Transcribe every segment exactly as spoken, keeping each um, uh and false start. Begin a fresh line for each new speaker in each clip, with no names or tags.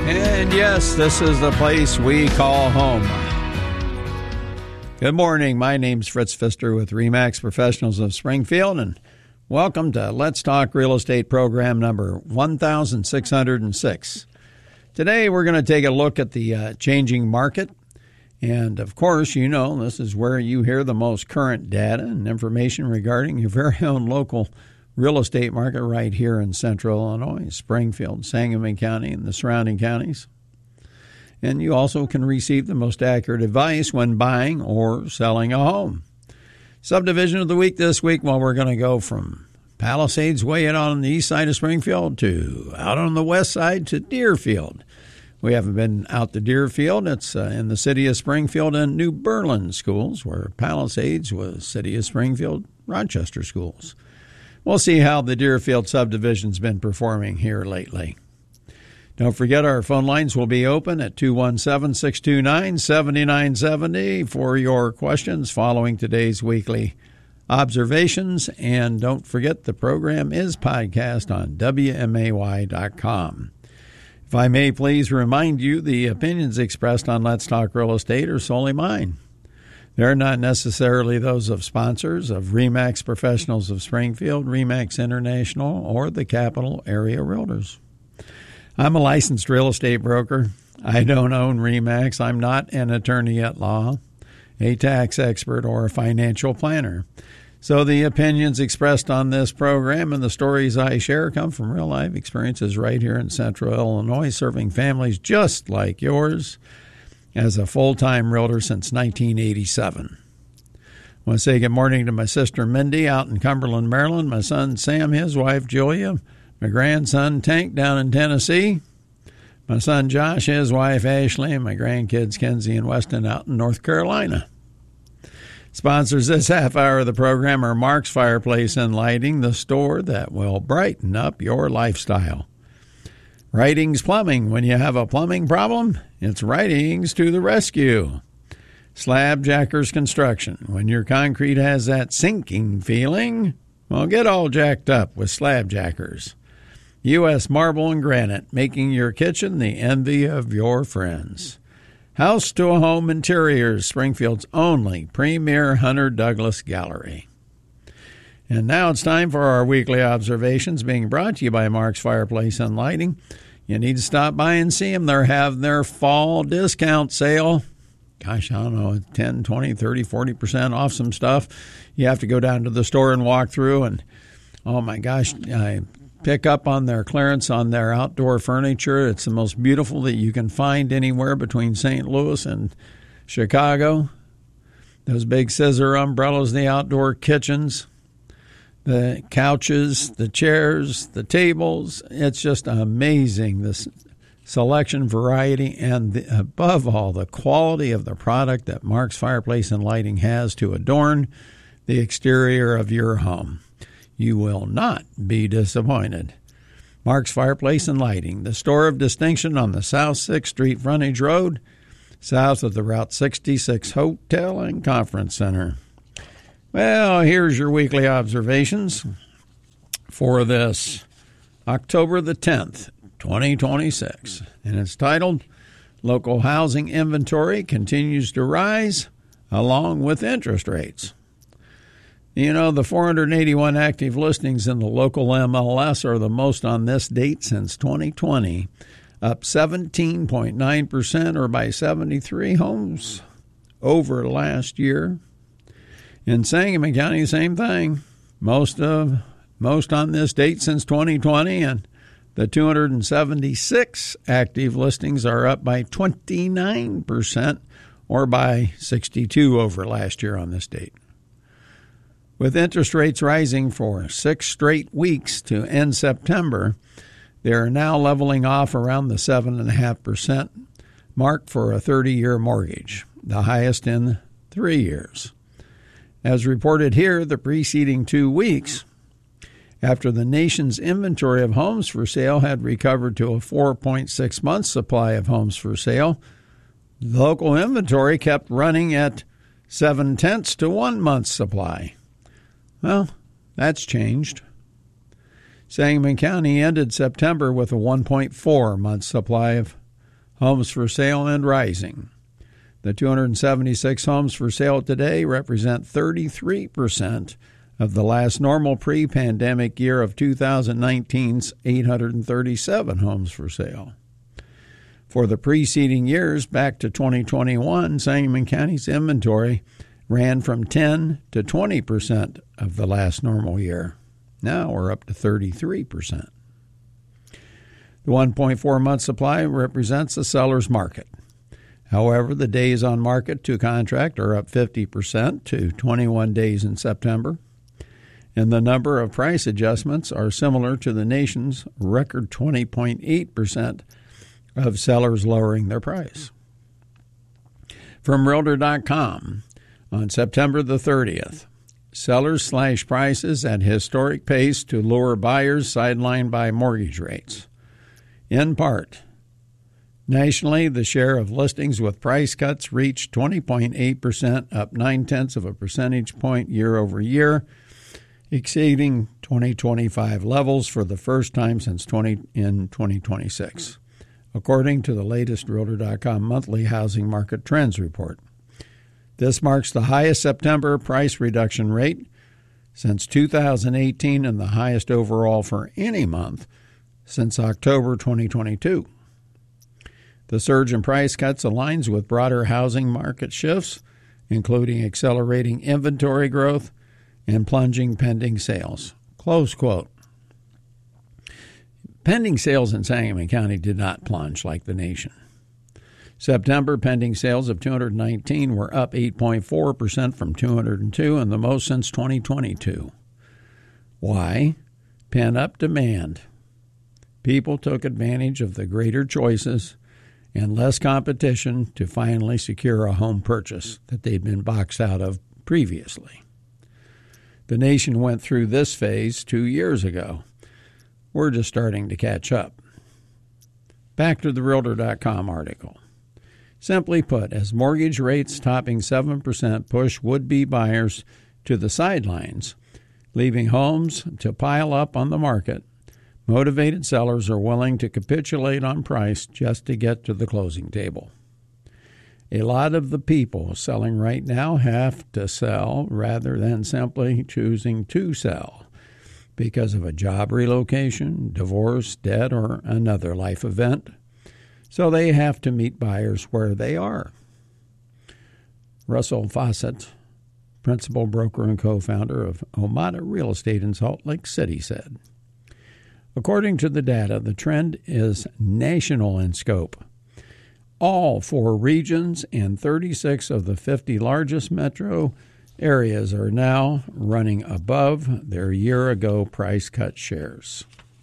And yes, this is the place we call home. Good morning. My name's Fritz Pfister with RE/MAX Professionals of Springfield, and welcome to Let's Talk Real Estate program number one thousand six hundred six. Today we're going to take a look at the uh, changing market. And of course, you know, this is where you hear the most current data and information regarding your very own local real estate market right here in Central Illinois, Springfield, Sangamon County, and the surrounding counties. And you also can receive the most accurate advice when buying or selling a home. Subdivision of the week this week, well, we're going to go from Palisades way out on the east side of Springfield to out on the west side to Deerfield. We haven't been out to Deerfield. It's uh, in the city of Springfield and New Berlin schools, where Palisades was city of Springfield, Rochester schools. We'll see how the Deerfield subdivision's been performing here lately. Don't forget our phone lines will be open at two one seven, six two nine, seven nine seven zero for your questions following today's weekly observations. And don't forget the program is podcast on W M A Y dot com. If I may please remind you, the opinions expressed on Let's Talk Real Estate are solely mine. They're not necessarily those of sponsors of RE/MAX Professionals of Springfield, RE/MAX International, or the Capital Area Realtors. I'm a licensed real estate broker. I don't own RE/MAX. I'm not an attorney at law, a tax expert, or a financial planner. So the opinions expressed on this program and the stories I share come from real-life experiences right here in Central Illinois, serving families just like yours as a full-time realtor since nineteen eighty-seven. I want to say good morning to my sister Mindy out in Cumberland, Maryland, my son Sam, his wife Julia, my grandson Tank down in Tennessee, my son Josh, his wife Ashley, and my grandkids Kenzie and Weston out in North Carolina. Sponsors this half hour of the program are Mark's Fireplace and Lighting, the store that will brighten up your lifestyle. Writings Plumbing. When you have a plumbing problem, it's Writings to the rescue. Slab Jackers Construction. When your concrete has that sinking feeling, well, get all jacked up with Slab Jackers. U S Marble and Granite, making your kitchen the envy of your friends. House to a Home Interiors, Springfield's only premier Hunter Douglas gallery. And now it's time for our weekly observations, being brought to you by Mark's Fireplace and Lighting. You need to stop by and see them. They're having their fall discount sale. Gosh, I don't know, ten, twenty, thirty, forty percent off some stuff. You have to go down to the store and walk through, and oh my gosh, I pick up on their clearance on their outdoor furniture. It's the most beautiful that you can find anywhere between Saint Louis and Chicago. Those big scissor umbrellas, the outdoor kitchens, the couches, the chairs, the tables. It's just amazing, this selection, variety, and the, above all, the quality of the product that Mark's Fireplace and Lighting has to adorn the exterior of your home. You will not be disappointed. Mark's Fireplace and Lighting, the store of distinction on the South sixth Street frontage road, south of the Route sixty-six Hotel and Conference Center. Well, here's your weekly observations for this October the tenth, twenty twenty-six. And it's titled, Local Housing Inventory Continues to Rise Along with Interest Rates. You know, the four hundred eighty-one active listings in the local M L S are the most on this date since twenty twenty, up seventeen point nine percent or by seventy-three homes over last year. In Sangamon County, same thing. Most of most on this date since twenty twenty, and the two hundred seventy-six active listings are up by twenty-nine percent or by sixty-two over last year on this date. With interest rates rising for six straight weeks to end September, they are now leveling off around the seven point five percent mark for a thirty-year mortgage, the highest in three years. As reported here, the preceding two weeks, after the nation's inventory of homes for sale had recovered to a four point six month supply of homes for sale, local inventory kept running at seven-tenths to one month supply. Well, that's changed. Sangamon County ended September with a one point four month supply of homes for sale and rising. The two hundred seventy-six homes for sale today represent thirty-three percent of the last normal pre-pandemic year of two thousand nineteen's eight hundred thirty-seven homes for sale. For the preceding years, back to twenty twenty-one, Sangamon County's inventory ran from ten to twenty percent of the last normal year. Now we're up to thirty-three percent. The one point four month supply represents a seller's market. However, the days on market to contract are up fifty percent to twenty-one days in September, and the number of price adjustments are similar to the nation's record twenty point eight percent of sellers lowering their price. From Realtor dot com, on September the thirtieth, sellers slashed prices at historic pace to lure buyers sidelined by mortgage rates. In part, nationally, the share of listings with price cuts reached twenty point eight percent, up nine-tenths of a percentage point year over year, exceeding twenty twenty-five levels for the first time since twenty in twenty twenty-six, according to the latest Realtor dot com monthly housing market trends report. This marks the highest September price reduction rate since two thousand eighteen and the highest overall for any month since October twenty twenty-two. The surge in price cuts aligns with broader housing market shifts, including accelerating inventory growth and plunging pending sales. Close quote. Pending sales in Sangamon County did not plunge like the nation. September pending sales of two hundred nineteen were up eight point four percent from two hundred two and the most since twenty twenty-two. Why? Pent-up demand. People took advantage of the greater choices and less competition to finally secure a home purchase that they'd been boxed out of previously. The nation went through this phase two years ago. We're just starting to catch up. Back to the Realtor dot com article. Simply put, as mortgage rates topping seven percent push would-be buyers to the sidelines, leaving homes to pile up on the market, motivated sellers are willing to capitulate on price just to get to the closing table. A lot of the people selling right now have to sell rather than simply choosing to sell because of a job relocation, divorce, debt, or another life event. So they have to meet buyers where they are. Russell Fawcett, principal broker and co-founder of Omada Real Estate in Salt Lake City, said, according to the data, the trend is national in scope. All four regions and thirty-six of the fifty largest metro areas are now running above their year-ago price cut shares.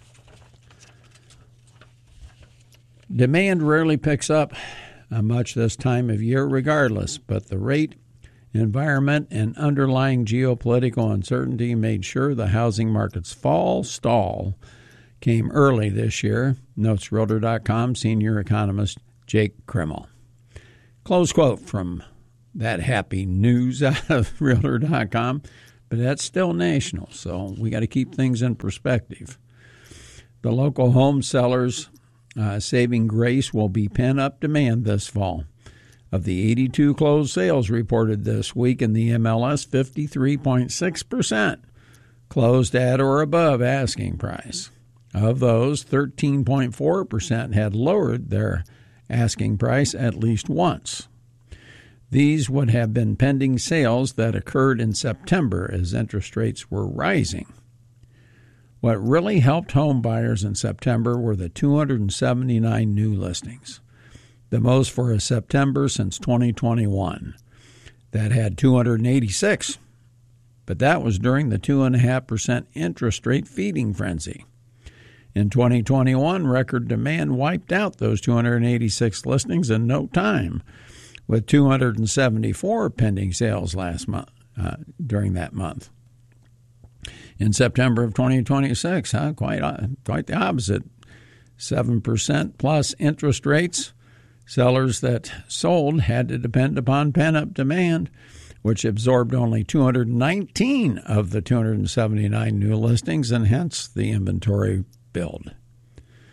Demand rarely picks up much this time of year regardless, but the rate, environment, and underlying geopolitical uncertainty made sure the housing market's fall stall came early this year, notes Realtor dot com senior economist Jake Krimmel. Close quote from that happy news out of Realtor dot com, but that's still national, so we got to keep things in perspective. The local home sellers' uh, saving grace will be pent-up demand this fall. Of the eighty-two closed sales reported this week in the M L S, fifty-three point six percent closed at or above asking price. Of those, thirteen point four percent had lowered their asking price at least once. These would have been pending sales that occurred in September as interest rates were rising. What really helped home buyers in September were the two hundred seventy-nine new listings, the most for a September since twenty twenty-one. That had two hundred eighty-six, but that was during the two point five percent interest rate feeding frenzy. In twenty twenty-one, record demand wiped out those two hundred eighty-six listings in no time, with two hundred seventy-four pending sales last month uh, during that month. In September of twenty twenty-six, huh, quite uh, quite the opposite. seven percent plus interest rates. Sellers that sold had to depend upon pent-up demand, which absorbed only two hundred nineteen of the two hundred seventy-nine new listings, and hence the inventory build.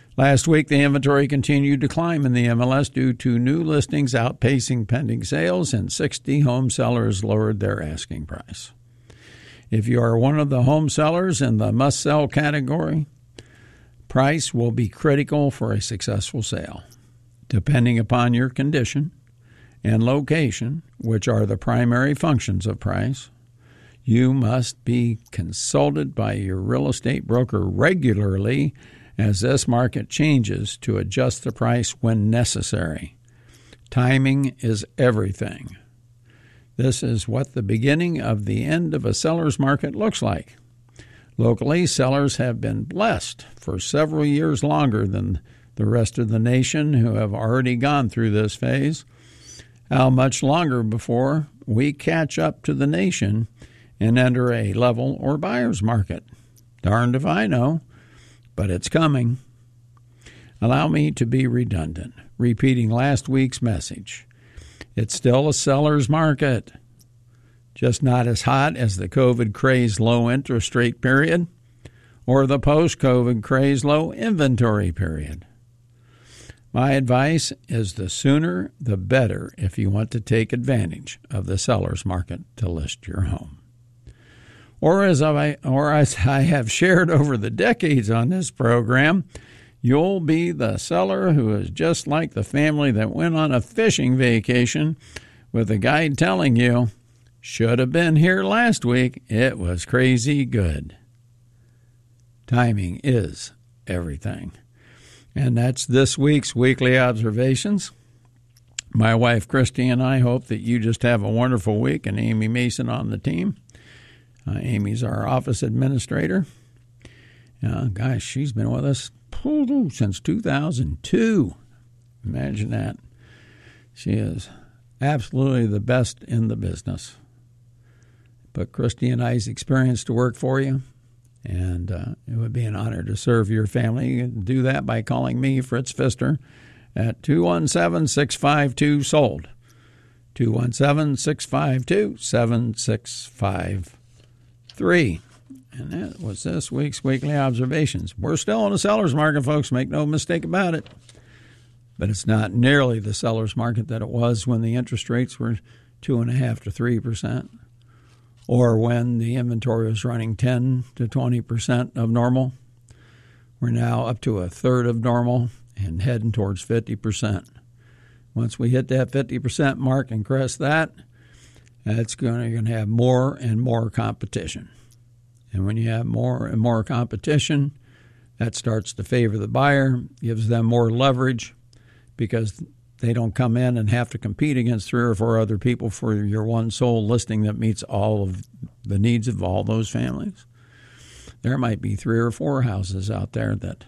Last week, the inventory continued to climb in the M L S due to new listings outpacing pending sales, and sixty home sellers lowered their asking price. If you are one of the home sellers in the must-sell category, price will be critical for a successful sale. Depending upon your condition and location, which are the primary functions of price, you must be consulted by your real estate broker regularly as this market changes to adjust the price when necessary. Timing is everything. This is what the beginning of the end of a seller's market looks like. Locally, sellers have been blessed for several years longer than the rest of the nation who have already gone through this phase. How much longer before we catch up to the nation and enter a level or buyer's market? Darned if I know, but it's coming. Allow me to be redundant, repeating last week's message. It's still a seller's market, just not as hot as the COVID-crazed low interest rate period or the post-COVID crazed low inventory period. My advice is the sooner the better if you want to take advantage of the seller's market to list your home. Or as I, or as I have shared over the decades on this program, you'll be the seller who is just like the family that went on a fishing vacation with a guide telling you, should have been here last week, it was crazy good. Timing is everything. And that's this week's Weekly Observations. My wife, Christy, and I hope that you just have a wonderful week, and Amy Mason on the team. Uh, Amy's our office administrator. Uh, gosh, she's been with us since two thousand two. Imagine that. She is absolutely the best in the business. Put Christy and I's experience to work for you, and uh, it would be an honor to serve your family. You can do that by calling me, Fritz Pfister, at two one seven, six five two, SOLD. two one seven, six five two, seven six five three. And that was this week's Weekly Observations. We're still in the seller's market, folks. Make no mistake about it. But it's not nearly the seller's market that it was when the interest rates were two point five to three percent, or when the inventory was running ten to twenty percent of normal. We're now up to a third of normal and heading towards fifty percent. Once we hit that fifty percent mark and crest that, it's going to have more and more competition. And when you have more and more competition, that starts to favor the buyer, gives them more leverage because they don't come in and have to compete against three or four other people for your one sole listing that meets all of the needs of all those families. There might be three or four houses out there that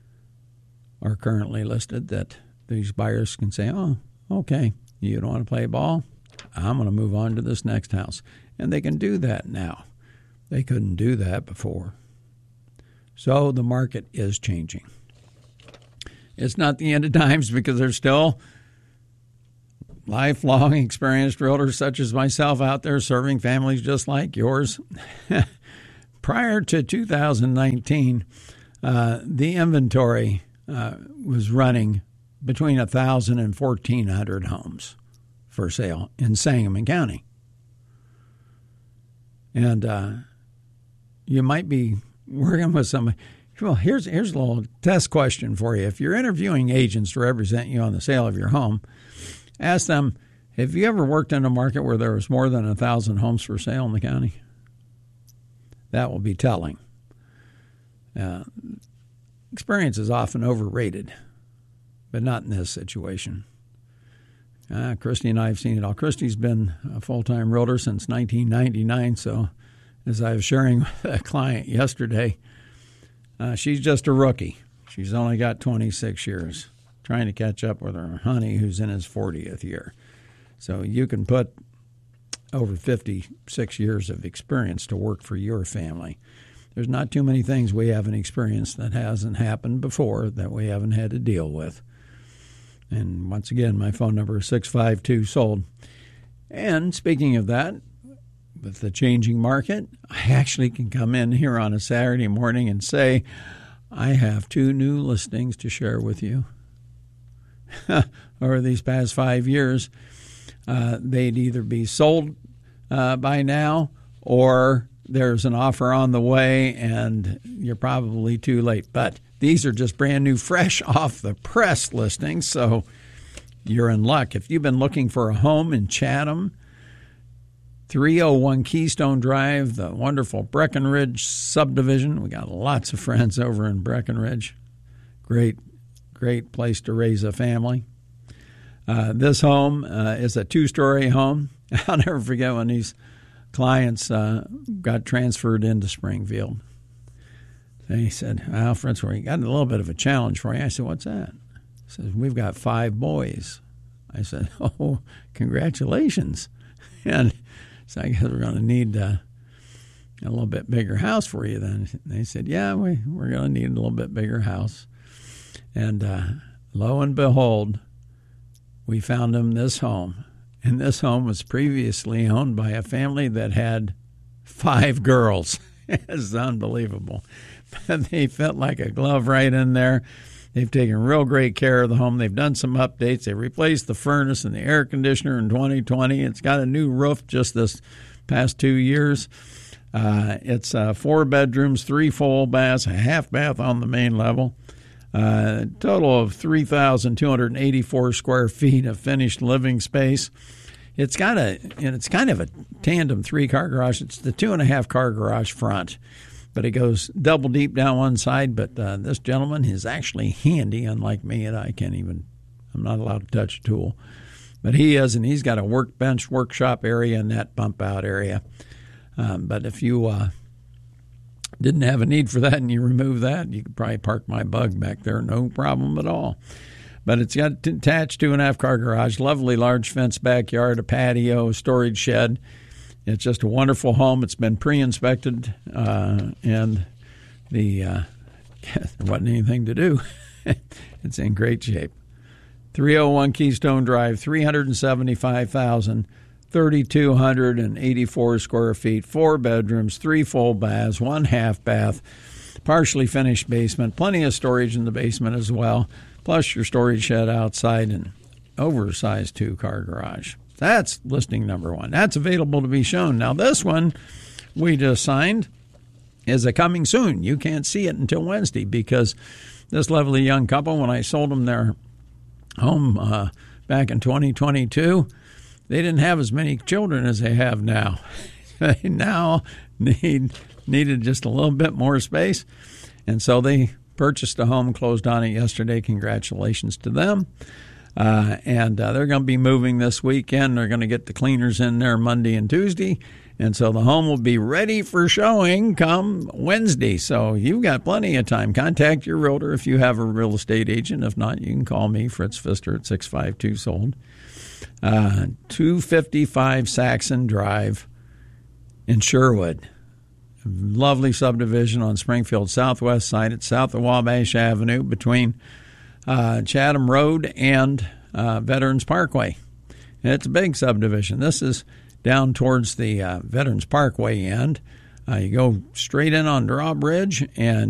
are currently listed that these buyers can say, oh, okay, you don't want to play ball? I'm going to move on to this next house. And they can do that now. They couldn't do that before. So the market is changing. It's not the end of times because there's still lifelong experienced realtors such as myself out there serving families just like yours. Prior to two thousand nineteen, uh, the inventory uh, was running between one thousand and fourteen hundred homes for sale in Sangamon County. And uh, you might be working with somebody. Well, here's here's a little test question for you. If you're interviewing agents to represent you on the sale of your home, ask them, have you ever worked in a market where there was more than one thousand homes for sale in the county? That will be telling. Uh, experience is often overrated, but not in this situation. Uh, Christy and I have seen it all. Christy's been a full-time realtor since nineteen ninety-nine, so as I was sharing with a client yesterday, uh, she's just a rookie. She's only got twenty-six years, trying to catch up with her honey who's in his fortieth year. So you can put over fifty-six years of experience to work for your family. There's not too many things we haven't experienced that hasn't happened before that we haven't had to deal with. And once again, my phone number is six five two, SOLD. And speaking of that, with the changing market, I actually can come in here on a Saturday morning and say, I have two new listings to share with you. Over these past five years, uh, they'd either be sold uh, by now or there's an offer on the way and you're probably too late. But these are just brand new, fresh off the press listings, so you're in luck. If you've been looking for a home in Chatham, three oh one Keystone Drive, the wonderful Breckenridge subdivision. We got lots of friends over in Breckenridge. Great, great place to raise a family. Uh, this home uh, is a two-story home. I'll never forget when these clients uh, got transferred into Springfield. And he said, well, Fritz, we got a little bit of a challenge for you. I said, what's that? He says, we've got five boys. I said, oh, congratulations. And so I guess we're going to need uh, a little bit bigger house for you then. And they said, yeah, we, we're going to need a little bit bigger house. And uh, lo and behold, we found them this home. And this home was previously owned by a family that had five girls. It's unbelievable. But they fit like a glove right in there. They've taken real great care of the home. They've done some updates. They replaced the furnace and the air conditioner in twenty twenty. It's got a new roof just this past two years. Uh, it's uh, four bedrooms, three full baths, a half bath on the main level. Uh, a total of three thousand two hundred eighty-four square feet of finished living space. It's got a, and it's kind of a tandem three-car garage. It's the two-and-a-half-car garage front, but it goes double deep down one side. But uh, this gentleman is actually handy, unlike me, and I can't even, I'm not allowed to touch a tool. But he is, and he's got a workbench, workshop area, and that bump-out area. Um, but if you uh, didn't have a need for that and you remove that, you could probably park my Bug back there, no problem at all. But it's got an attached two-and-a-half-car garage, lovely large fenced backyard, a patio, storage shed. It's just a wonderful home. It's been pre-inspected, uh, and the uh, there wasn't anything to do. It's in great shape. three oh one Keystone Drive, three hundred seventy-five thousand, three thousand two hundred eighty-four square feet, four bedrooms, three full baths, one half bath, partially finished basement, plenty of storage in the basement as well, plus your storage shed outside and oversized two-car garage. That's listing number one. That's available to be shown. Now, this one we just signed is a coming soon. You can't see it until Wednesday because this lovely young couple, when I sold them their home uh, back in twenty twenty-two, they didn't have as many children as they have now. They now need needed just a little bit more space, and so they purchased a home, closed on it yesterday. Congratulations to them. Uh, and uh, they're going to be moving this weekend. They're going to get the cleaners in there Monday and Tuesday. And so the home will be ready for showing come Wednesday. So you've got plenty of time. Contact your realtor if you have a real estate agent. If not, you can call me, Fritz Pfister, at six five two sold. Uh, two fifty-five Saxon Drive in Sherwood. Lovely subdivision on Springfield southwest side. It's south of Wabash Avenue between uh, Chatham Road and uh, Veterans Parkway. And it's a big subdivision. This is down towards the uh, Veterans Parkway end. Uh, you go straight in on Drawbridge, and